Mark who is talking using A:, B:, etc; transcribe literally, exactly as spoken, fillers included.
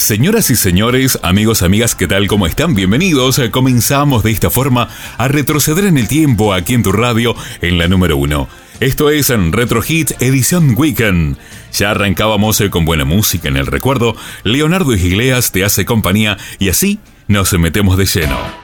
A: Señoras y señores, amigos, amigas, ¿qué tal? ¿Cómo están? Bienvenidos. Comenzamos de esta forma a retroceder en el tiempo aquí en tu radio, en la número uno. Esto es en Retro Hits Edición Weekend. Ya arrancábamos con buena música en el recuerdo. Leonardo Iglesias te hace compañía y así nos metemos de lleno.